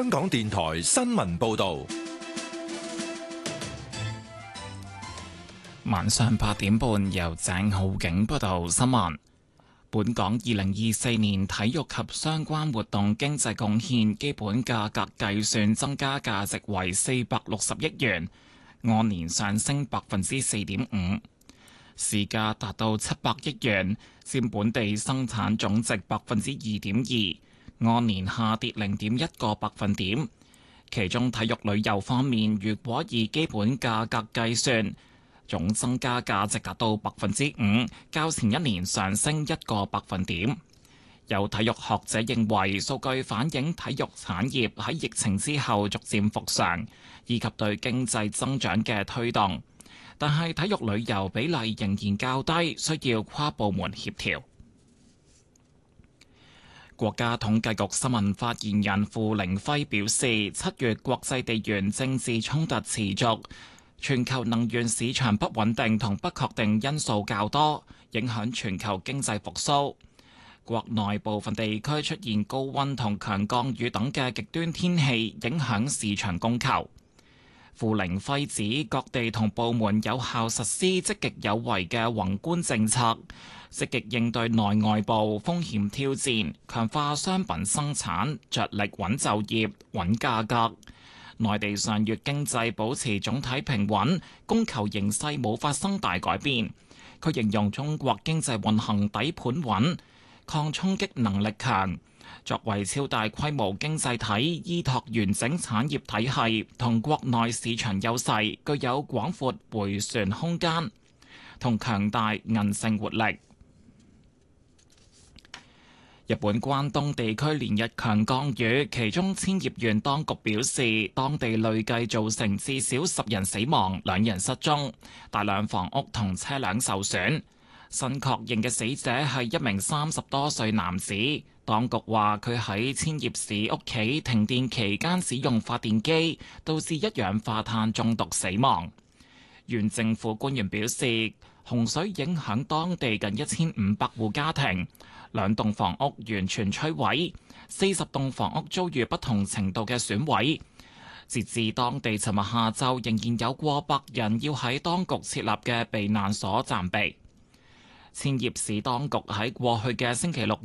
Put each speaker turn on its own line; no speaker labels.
香港電台新聞報道。
晚上8點半，由鄭浩景報道新聞。本港2024年體育及相關活動經濟貢獻基本價格計算增加價值為460億元，按年上升4.5%，市價達到700億元，佔本地生產總值2.2%，按年下跌0.1個百分點。其中體育旅遊方面，如果以基本價格計算，總增加價值達到5%，較前一年上升1個百分點。有體育學者認為，數據反映體育產業喺疫情之後逐漸復常，以及對經濟增長嘅推動。但係體育旅遊比例仍然較低，需要跨部門協調。國家統計局新聞發言人付凌暉表示，7月國際地緣政治衝突持續，全球能源市場不穩定同不確定因素較多，影響全球經濟復甦。國內部分地區出現高溫同強降雨等嘅極端天氣，影響市場供求。付凌暉指，各地同部門有效實施積極有為嘅宏觀政策，積極應對內外部風險挑戰，強化商品生產，着力穩就業、穩價格。內地上月經濟保持總體平穩，供求形勢冇發生大改變。佢形容中國經濟運行底盤穩，抗衝擊能力強。作為超大規模經濟體，依託完整產業體系同國內市場優勢，具有廣闊迴旋空間同強大韌性活力。日本關東地區連日強降雨，其中千葉縣當局表示，當地累計造成至少10人死亡、2人失蹤，大量房屋同車輛受損。新確認嘅死者係一名30多歲男子，當局話佢喺千葉市屋企停電期間使用發電機，導致一氧化碳中毒死亡。縣政府官員表示，洪水影響當地近1500戶家庭，2棟房屋完全摧毀，40棟房屋遭遇不同程度嘅損毀。截至當地尋日下晝，仍然有過百人要喺當局設立嘅避難所暫避。千葉市當局喺過去嘅星期六